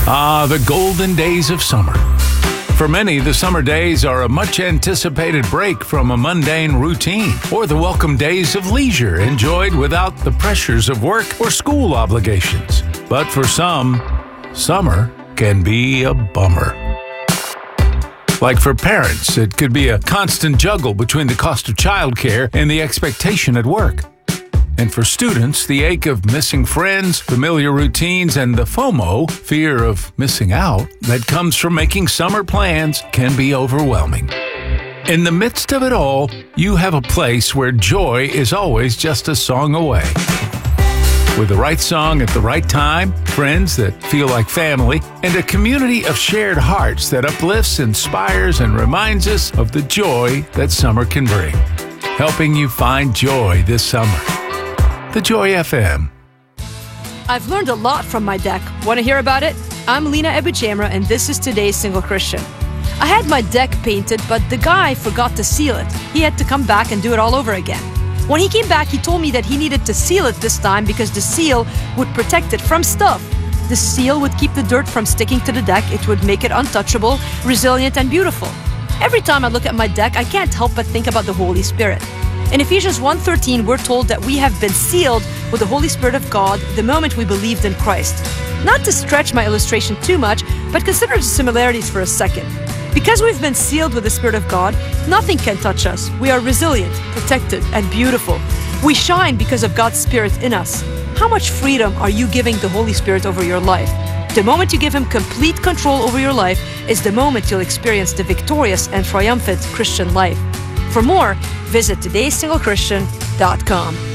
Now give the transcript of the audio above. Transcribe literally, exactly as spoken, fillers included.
Ah, the golden days of summer. For many, the summer days are a much-anticipated break from a mundane routine, or the welcome days of leisure enjoyed without the pressures of work or school obligations. But for some, summer can be a bummer. Like for parents, it could be a constant juggle between the cost of childcare and the expectation at work. And for students, the ache of missing friends, familiar routines, and the FOMO, fear of missing out, that comes from making summer plans can be overwhelming. In the midst of it all, you have a place where joy is always just a song away. With the right song at the right time, friends that feel like family, and a community of shared hearts that uplifts, inspires, and reminds us of the joy that summer can bring. Helping you find joy this summer. The Joy F M. I've learned a lot from my deck. Want to hear about it? I'm Lena Ebuchamra, and this is today's Single Christian. I had my deck painted, but the guy forgot to seal it. He had to come back and do it all over again. When he came back, he told me that he needed to seal it this time because the seal would protect it from stuff. The seal would keep the dirt from sticking to the deck. It would make it untouchable, resilient, and beautiful. Every time I look at my deck, I can't help but think about the Holy Spirit. In Ephesians one thirteen, we're told that we have been sealed with the Holy Spirit of God the moment we believed in Christ. Not to stretch my illustration too much, but consider the similarities for a second. Because we've been sealed with the Spirit of God, nothing can touch us. We are resilient, protected, and beautiful. We shine because of God's Spirit in us. How much freedom are you giving the Holy Spirit over your life? The moment you give Him complete control over your life is the moment you'll experience the victorious and triumphant Christian life. For more, visit todays single christian dot com.